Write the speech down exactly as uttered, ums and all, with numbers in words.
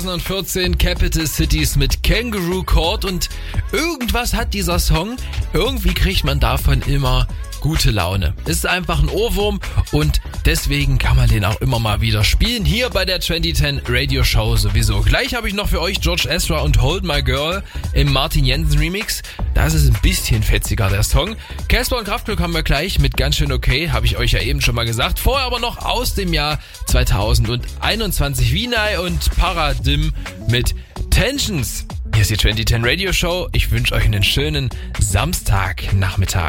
vierzehn Capital Cities mit Kangaroo Court und irgendwas hat dieser Song, irgendwie kriegt man davon immer gute Laune. Ist einfach ein Ohrwurm und deswegen kann man den auch immer mal wieder spielen, hier bei der zwanzig zehn Radio Show sowieso. Gleich habe ich noch für euch George Ezra und Hold My Girl im Martin Jensen Remix. Das ist ein bisschen fetziger, der Song. Casper und Kraftklub haben wir gleich mit Ganz schön okay, habe ich euch ja eben schon mal gesagt. Vorher aber noch aus dem Jahr zweitausendeinundzwanzig Vinay und Paradim mit Tensions. Hier ist die zwanzig zehn Radio Show. Ich wünsche euch einen schönen Samstagnachmittag.